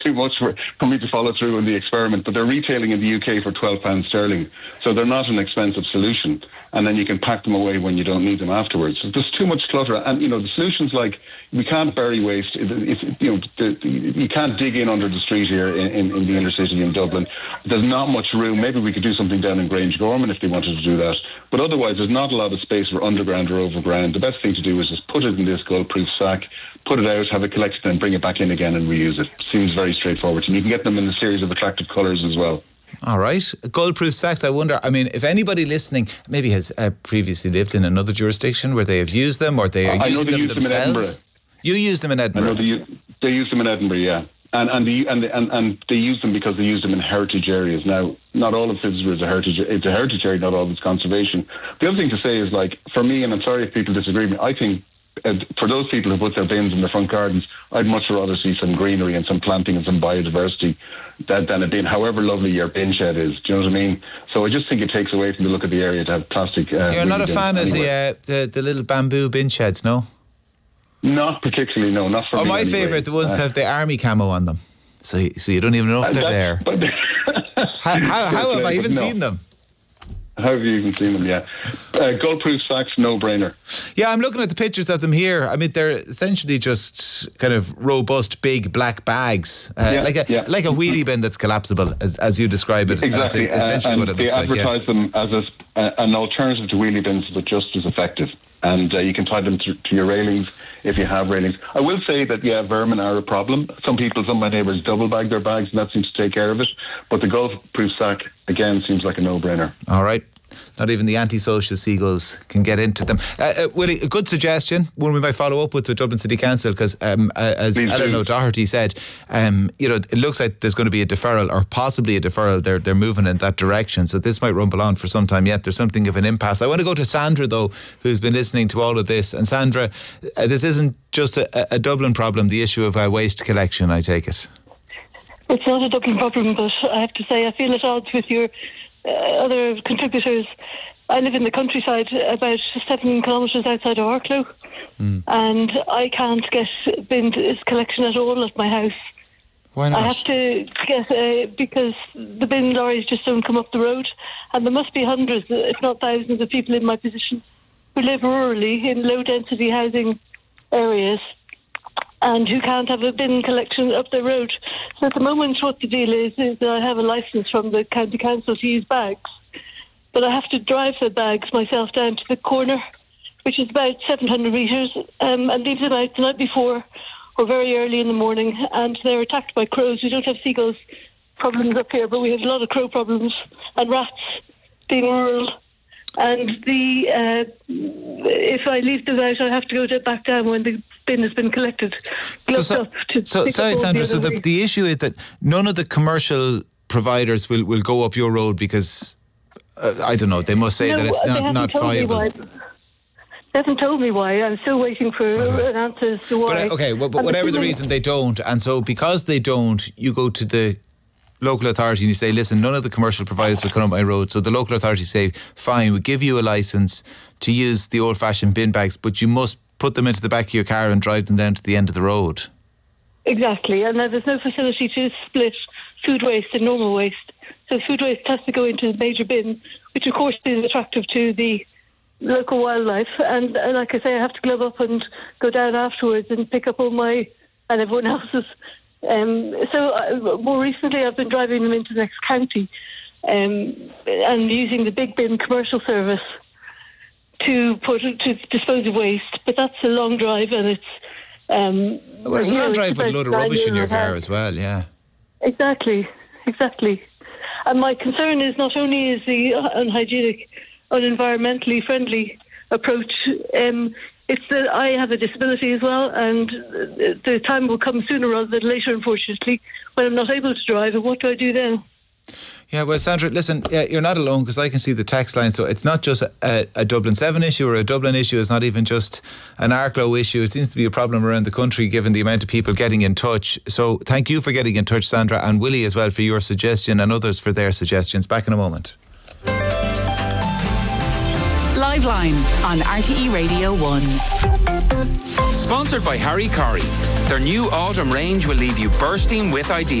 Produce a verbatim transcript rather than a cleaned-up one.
too much for, for me to follow through on the experiment, but they're retailing in the U K for twelve pounds sterling, so they're not an expensive solution, and then you can pack them away when you don't need them afterwards. So there's too much clutter, and you know the solutions like we can't bury waste. It, it, you know the, the, you can't dig in under the street here in, in, in the inner city in Dublin. There's not much room. Maybe we could do something down in Grange Gorman if they wanted to do that, but otherwise there's not a lot of space for underground or overground. The best thing to do is just put it in this gulf-proof sack, put it out, have it collected, and bring it back in again and reuse it. Seems very straightforward, and you can get them in a series of attractive colours as well. All right. Gold-proof sacks, I wonder, I mean, if anybody listening maybe has uh, previously lived in another jurisdiction where they have used them, or they are uh, using I know they them use themselves. Them in Edinburgh. You use them in Edinburgh? I know they use, they use them in Edinburgh, yeah. And and, the, and, the, and and they use them because they use them in heritage areas. Now, not all of Fitzroy is a heritage. It's a heritage area, not all of it's conservation. The other thing to say is, like, for me, and I'm sorry if people disagree with me, I think uh, for those people who put their bins in their front gardens, I'd much rather see some greenery and some planting and some biodiversity than, than a bin, however lovely your bin shed is. Do you know what I mean? So I just think it takes away from the look of the area to have plastic. Uh, You're not a fan of the, uh, the the little bamboo bin sheds, no? Not particularly, no. Not for oh, me. my anyway. favourite, the ones uh, that have the army camo on them. So, so you don't even know if they're there. But how how, how have I even no. seen them? How have you even seen them? Yeah, uh, gold-proof sacks, no-brainer. Yeah, I'm looking at the pictures of them here. I mean, they're essentially just kind of robust, big black bags, uh, yeah, like a yeah. like a wheelie bin that's collapsible, as, as you describe it. Exactly, That's essentially uh, what it looks they like. Yeah. advertise them as a, uh, an alternative to wheelie bins, but just as effective. And uh, you can tie them to, to your railings if you have railings. I will say that, yeah, vermin are a problem. Some people, some of my neighbours double bag their bags, and that seems to take care of it. But the golf-proof sack, again, seems like a no-brainer. All right. Not even the antisocial seagulls can get into them. Uh, uh, Willie, a good suggestion, one we might follow up with the Dublin City Council, because um, uh, as Please Ellen do. O'Doherty said, um, you know, it looks like there's going to be a deferral, or possibly a deferral. They're they're moving in that direction, so this might rumble on for some time yet. There's something of an impasse. I want to go to Sandra, though, who's been listening to all of this. And Sandra, uh, this isn't just a, a Dublin problem, the issue of uh, waste collection, I take it. It's not a Dublin problem, but I have to say I feel at odds with your uh, other contributors. I live in the countryside, about seven kilometres outside of Arklow, mm. and I can't get bin collection at all at my house. Why not? I have to get, uh, because the bin lorries just don't come up the road, and there must be hundreds, if not thousands, of people in my position who live rurally in low-density housing areas and who can't have a bin collection up the road. So at the moment what the deal is, is that I have a licence from the county council to use bags, but I have to drive the bags myself down to the corner, which is about seven hundred metres, um, and leave them out the night before or very early in the morning, and they're attacked by crows. We don't have seagulls problems up here, but we have a lot of crow problems, and rats being rural. And the uh, if I leave them out, I have to go to back down when the bin has been collected. So, so, up to so sorry, Sandra. So the, the issue is that none of the commercial providers will, will go up your road because uh, I don't know. They must say no, that it's not, not viable. They haven't told me why. I'm still waiting for okay. an answer as to why. But, okay, well, but whatever the reason, they don't. And so because they don't, you go to the local authority and you say, listen, none of the commercial providers will come up my road. So the local authority say, fine, we'll give you a licence to use the old-fashioned bin bags, but you must put them into the back of your car and drive them down to the end of the road. Exactly. And there's no facility to split food waste and normal waste. So food waste has to go into the major bin, which of course is attractive to the local wildlife, and, and like I say, I have to glove up and go down afterwards and pick up all my and everyone else's. Um, so uh, more recently, I've been driving them into the next county um, and using the big bin commercial service to put to dispose of waste. But that's a long drive, and it's um, well, it's a long know, drive with a load of rubbish in your car as well. Yeah, exactly, exactly. And my concern is not only is the unhygienic, unenvironmentally friendly approach, um, it's that I have a disability as well, and the time will come sooner rather than later, unfortunately, when I'm not able to drive. And what do I do then? Yeah, well, Sandra, listen, yeah, you're not alone, because I can see the text line. So it's not just a, a Dublin seven issue or a Dublin issue. It's not even just an Arklow issue. It seems to be a problem around the country, given the amount of people getting in touch. So thank you for getting in touch, Sandra, and Willie as well for your suggestion, and others for their suggestions. Back in a moment. Live Line on R T E Radio one. Sponsored by Harry Corey. Their new autumn range will leave you bursting with ideas.